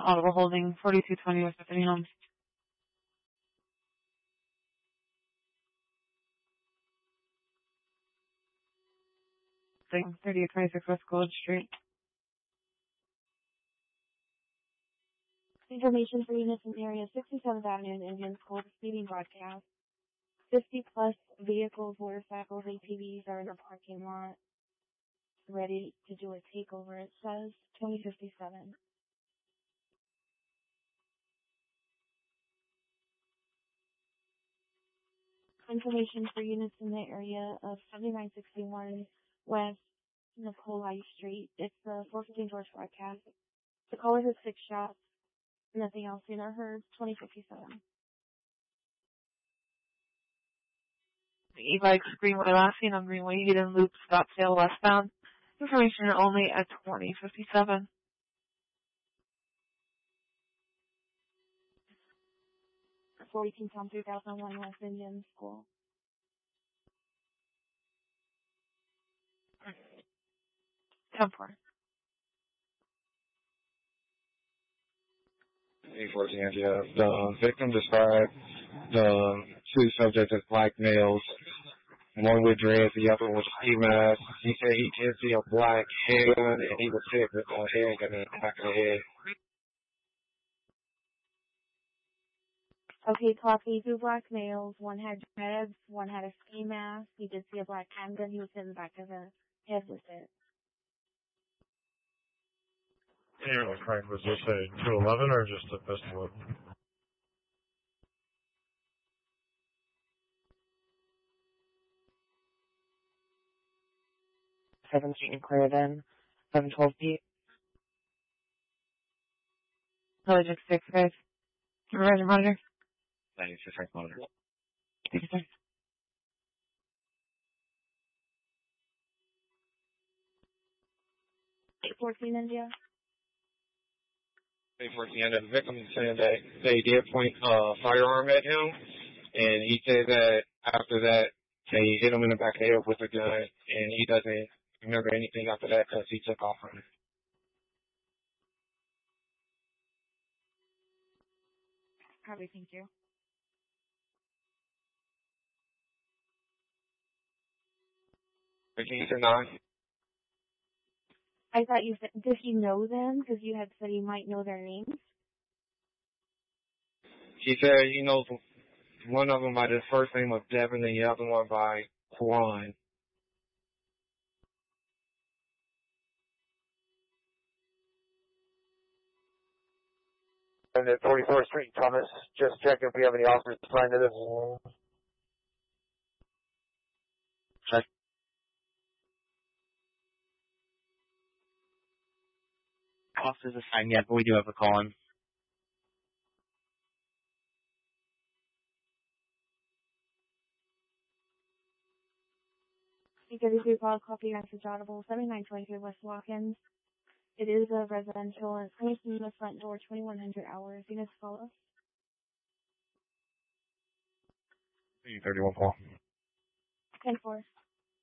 Audible holding 4220 West Bethany Homes. 3826 West Gold Street. Information for units in the area 67th Avenue and Indian School speeding broadcast. 50 plus vehicles, motorcycles, ATVs are in the parking lot, ready to do a takeover. It says 2057. Information for units in the area of 7961 West Nicolai Street. It's the 415 George broadcast. The caller has 6 shots. Nothing else seen or heard. 2057. E-bikes Greenway Lassie on Greenway Eden Loop Scottsdale westbound. Information only at 2057. Tom 3001 West Indian School. Come for it. 814, yeah. The victim described the two subjects as black males. One with dreads, the other was ski mask. He said he did see a black handgun, and he was hit with a handgun in the back of the head. Okay, copy. 2 black males. One had dreads, one had a ski mask. He did see a black handgun. He was hit in the back of the head with it. Anyway, Frank, was this a 211 or just a pistol? 17 clear then. 712 feet. Collision 6 guys. Supervisor monitor. 96 Frank monitor. Thank you, sir. India. 814, the victim said that they did point a firearm at him, and he said that after that, they hit him in the back of the head with a gun, and he doesn't remember anything after that because he took off from it. Probably, thank you. Repeat to 9. I thought you said, did he know them? Because you had said he might know their names. He said he knows one of them by the first name of Devin and the other one by Juan. And at 44th Street, Thomas, just checking if we have any officers assigned to this. Check. Officers assigned yet, but we do have a call in. You call copy message audible 7923 West Watkins. It is a residential and it's coming from the front door 2100 hours. You guys follow? 31 call. 10-4.